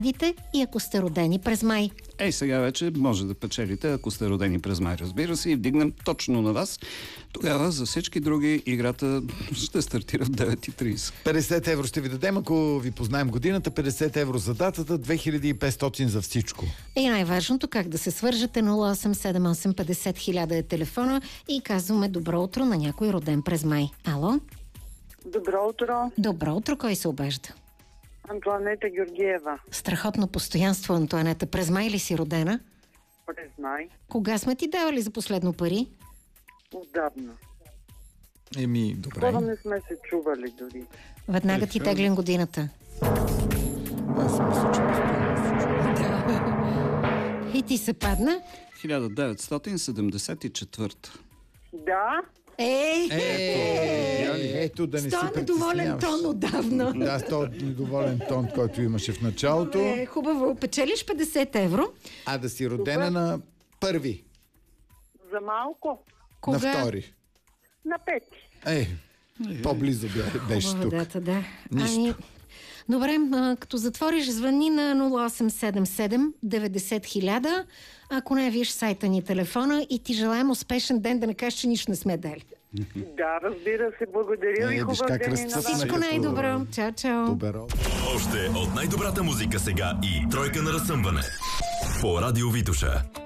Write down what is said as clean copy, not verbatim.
И ако сте родени през май. Сега вече може да печелите, ако сте родени през май, разбира се, и вдигнем точно на вас. Тогава за всички други играта ще стартира в 9:30. 50 евро ще ви дадем, ако ви познаем годината, 50 евро за датата, 2500 за всичко. И най-важното, как да се свържете, 0878 50 000 е телефона и казваме добро утро на някой роден през май. Ало? Добро утро. Добро утро, кой се обажда? Антоанета Георгиева. Страхотно постоянство, Антоанета. През май ли си родена? През май. Кога сме ти давали за последно пари? Отдавна. Добре. Скоро не сме се чували дори. Веднага ти теглям годината. Аз мисля, че И ти се падна? 1974. Да. Ето да не си Сто недоволен тон отдавна. Да, с този недоволен тон, който имаше в началото. Хубаво, печелиш 50 евро. А да си родена на първи. За малко. Кога? На втори. На 5. По-близо беше Хубава тук. дата, да. Нищо. Добре, като затвориш, звъни на 0877 90 000. Ако не, виж сайта ни, телефона и ти желаем успешен ден, да не кажеш, че нищо не сме дали. Да, разбира се. Благодаря ви. Виж Хубав как ден и на вас. Всичко най-добро. Чао, чао. Туберол. Още от най-добрата музика сега и тройка на разсъмване по Радио Витоша.